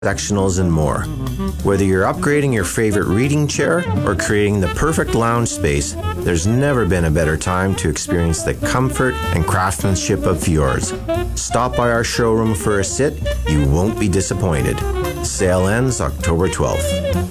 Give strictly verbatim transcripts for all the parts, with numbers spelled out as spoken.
sectionals, and more. Whether you're upgrading your favorite reading chair or creating the perfect lounge space, there's never been a better time to experience the comfort and craftsmanship of yours. Stop by our showroom for a sit. You won't be disappointed. Sale ends October twelfth.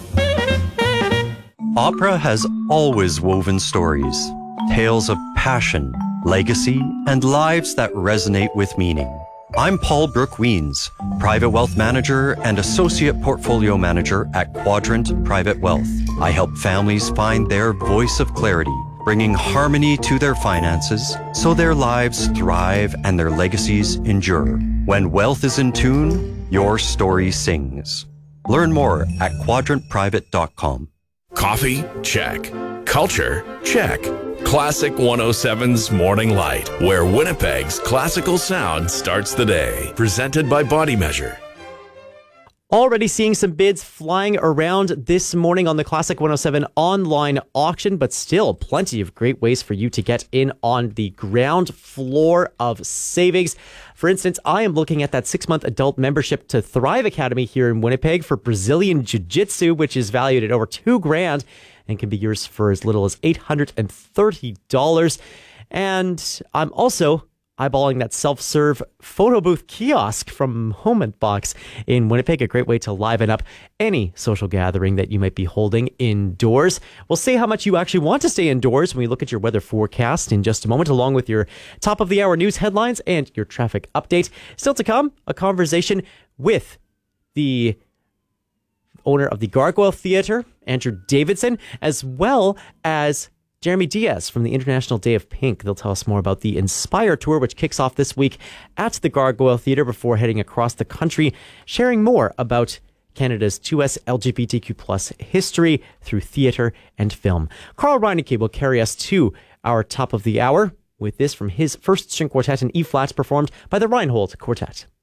Opera has always woven stories, tales of passion, legacy, and lives that resonate with meaning. I'm Paul Brooke Weens, Private Wealth Manager and Associate Portfolio Manager at Quadrant Private Wealth. I help families find their voice of clarity, bringing harmony to their finances so their lives thrive and their legacies endure. When wealth is in tune, your story sings. Learn more at quadrant private dot com. Coffee? Check. Culture? Check. Classic one oh seven's Morning Light, where Winnipeg's classical sound starts the day. Presented by Body Measure. Already seeing some bids flying around this morning on the Classic one oh seven online auction, but still plenty of great ways for you to get in on the ground floor of savings. For instance, I am looking at that six-month adult membership to Thrive Academy here in Winnipeg for Brazilian Jiu-Jitsu, which is valued at over two grand and can be yours for as little as eight hundred thirty dollars. And I'm also eyeballing that self-serve photo booth kiosk from Home Box in Winnipeg, a great way to liven up any social gathering that you might be holding indoors. We'll see how much you actually want to stay indoors when we look at your weather forecast in just a moment, along with your top of the hour news headlines and your traffic update. Still to come, a conversation with the owner of the Gargoyle Theatre, Andrew Davidson, as well as Jeremy Diaz from the International Day of Pink. They'll tell us more about the Inspire Tour, which kicks off this week at the Gargoyle Theatre before heading across the country, sharing more about Canada's two S L G B T Q plus history through theatre and film. Carl Reinecke will carry us to our top of the hour with this from his first string quartet in E-flat performed by the Reinhold Quartet.